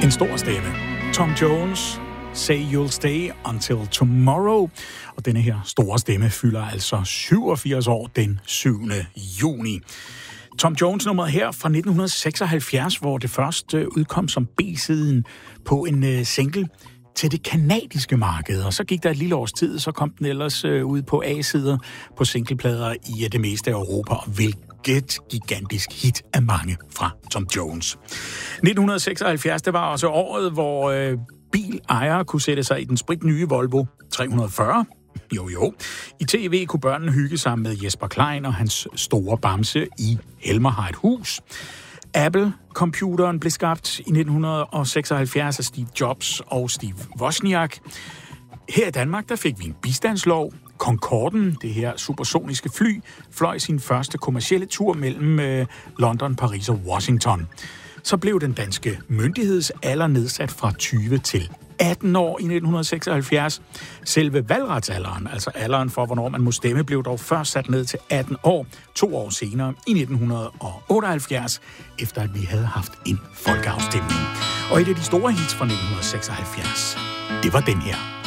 En stor stemme. Tom Jones, Say You'll Stay Until Tomorrow. Og denne her store stemme fylder altså 87 år den 7. juni. Tom Jones nummeret her fra 1976, hvor det først udkom som B-siden på en single til det kanadiske marked. Og så gik der et lille års tid, så kom den ellers ud på A-sider på singleplader i det meste af Europa, og hvilket gigantisk hit af mange fra Tom Jones. 1976, det var også året, hvor bilejere kunne sætte sig i den spritnye Volvo 340. Jo. I tv kunne børnene hygge sig med Jesper Klein og hans store bamse i Helmer har et hus. Apple-computeren blev skabt i 1976 af Steve Jobs og Steve Wozniak. Her i Danmark, der fik vi en bistandslov. Concorden, det her supersoniske fly, fløj sin første kommercielle tur mellem London, Paris og Washington. Så blev den danske myndighedsalder nedsat fra 20 til 18 år i 1976. Selve valgretsalderen, altså alderen for, hvornår man må stemme, blev dog først sat ned til 18 år, 2 år senere i 1978, efter at vi havde haft en folkeafstemning. Og et af de store hits fra 1976, det var den her.